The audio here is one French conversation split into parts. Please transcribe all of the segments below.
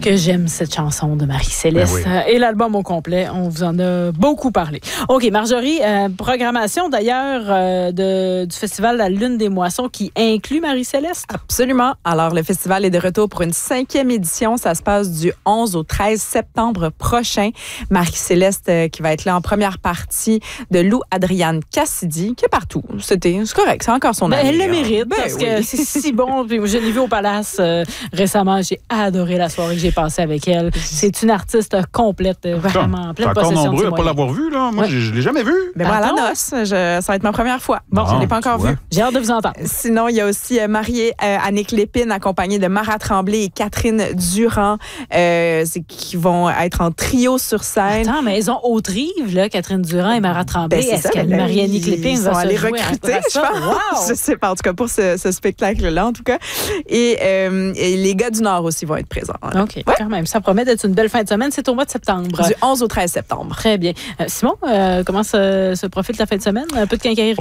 que j'aime cette chanson de Marie-Céleste. Ben oui. Et l'album au complet, on vous en a beaucoup parlé. OK, Marjorie, programmation d'ailleurs du festival La Lune des Moissons qui inclut Marie-Céleste? Absolument. Alors, le festival est de retour pour une 5e édition. Ça se passe du 11 au 13 septembre prochain. Marie-Céleste qui va être là en première partie de Lou Adriane Cassidy, qui est partout. C'est correct, c'est encore son année. Elle le mérite parce que c'est si bon. Je l'ai vu au Palace récemment. J'ai adoré la soirée que j'ai passée avec elle. C'est une artiste complète, vraiment en pleine possession. Encore nombreux à ne pas l'avoir vue, là. Moi, je ne l'ai jamais vue. Mais moi, à la noce, ça va être ma première fois. Bon, je ne l'ai pas encore vue. J'ai hâte de vous entendre. Sinon, il y a aussi mariée Annick Lépine, accompagnée de Mara Tremblay et Catherine Durand, qui vont être en trio sur scène. Attends, mais elles ont Autrive, là, Catherine Durand et Mara Tremblay. Est-ce que Marie-Annick Lépine va se jouer recruter, je pense. Wow. Je sais pas, en tout cas, pour ce spectacle-là, en tout cas. Et les gars du Nord aussi vont être présents. Hein. OK, quand même. Ça promet d'être une belle fin de semaine. C'est au mois de septembre. Du 11 au 13 septembre. Très bien. Simon, comment se profite la fin de semaine? Un peu de quincaillerie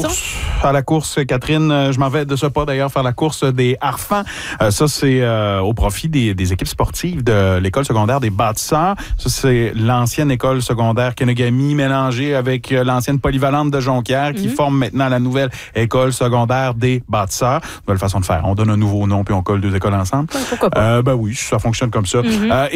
à la course, Catherine, je m'en vais de ce pas d'ailleurs faire la course des harfans. Ça, c'est au profit des équipes sportives de l'école secondaire des bâtisseurs. Ça, c'est l'ancienne école secondaire Kenogami mélangée avec l'ancienne polyvalente de Jonquière qui forme maintenant la nouvelle école secondaire des bâtisseurs. Nouvelle façon de faire. On donne un nouveau nom puis on colle deux écoles ensemble. Pourquoi pas? Ben oui, ça fonctionne comme ça.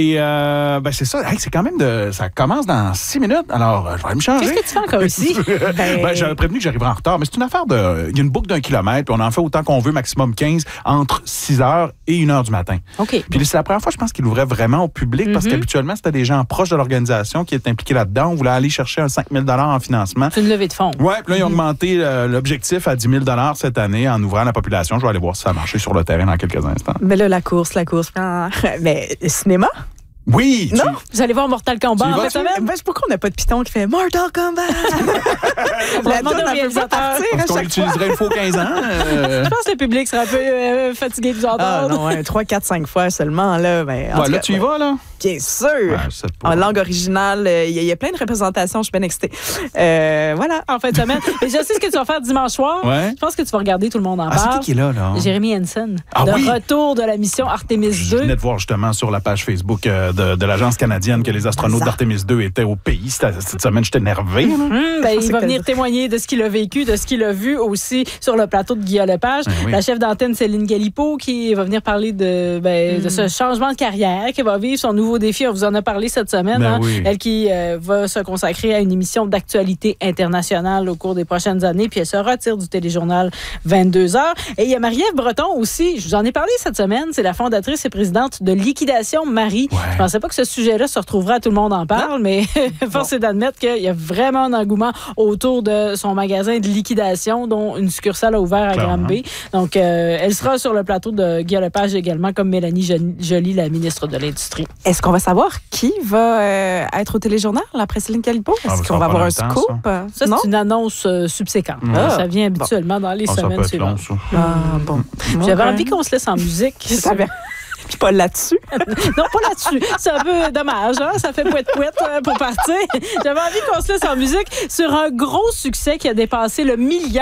C'est ça. Hey, c'est quand même ça commence dans 6 minutes. Alors, je vais aller me changer. Qu'est-ce que tu fais encore ici? J'avais prévenu que j'arriverais en retard, mais c'est une affaire il y a une boucle d'1 kilomètre, puis on en fait autant qu'on veut, maximum 15, entre 6h et 1h du matin. OK. Puis c'est la première fois, je pense qu'il ouvrait vraiment au public, parce qu'habituellement, c'était des gens proches de l'organisation qui étaient impliqués là-dedans. On voulait aller chercher un 5 000 $ en financement. C'est une levée de fonds. Oui, puis là, ils ont augmenté l'objectif à 10 000 $ cette année en ouvrant la population. Je vais aller voir si ça a marché sur le terrain dans quelques instants. Mais là, la course. Mais cinéma? Oui! Non? Vous allez voir Mortal Kombat en cette semaine? Pourquoi on n'a pas de piton qui fait Mortal Kombat? La donne un peu partir. Parce qu'on utiliserait il faut 15 ans. Je pense que le public sera un peu fatigué de vous entendre. Non, 3, 4, 5 fois seulement. Là, là, tu y vas, là? Bien sûr. En langue originale, il y a plein de représentations. Je suis bien excitée. Voilà. En fin de semaine. Et je sais ce que tu vas faire dimanche soir. Ouais. Je pense que tu vas regarder Tout le monde en parle. C'est qui est là? Jérémy Henson. Retour de la mission Artemis 2. Je venais de voir justement sur la page Facebook de l'agence canadienne que les astronautes d'Artemis 2 étaient au pays. Cette semaine, j'étais énervé. Il va venir témoigner de ce qu'il a vécu, de ce qu'il a vu aussi sur le plateau de Guillaume Lepage. La chef d'antenne Céline Galipeau qui va venir parler de ce changement de carrière, qui va vivre son nouveau défi. On vous en a parlé cette semaine. Elle qui va se consacrer à une émission d'actualité internationale au cours des prochaines années. Puis elle se retire du téléjournal 22h. Et il y a Marie-Ève Breton aussi. Je vous en ai parlé cette semaine. C'est la fondatrice et présidente de Liquidation Marie. Ouais. Je pensais pas que ce sujet-là se retrouvera à Tout le monde en parle, mais force est d'admettre qu'il y a vraiment un engouement autour de son magasin de liquidation, dont une succursale a ouvert à Granby. Donc, elle sera sur le plateau de Guillaume Lepage également, comme Mélanie Joly, la ministre de l'Industrie. Est-ce qu'on va savoir qui va être au téléjournal après Céline Galipeau? Est-ce qu'on va avoir un scoop? Ça, c'est une annonce subséquente. Ça vient habituellement dans les semaines suivantes. J'avais envie qu'on se laisse en musique. Puis pas là-dessus. Non, pas là-dessus. C'est un peu dommage, hein? Ça fait pouette-pouette pour partir. J'avais envie qu'on se laisse en musique sur un gros succès qui a dépassé le milliard.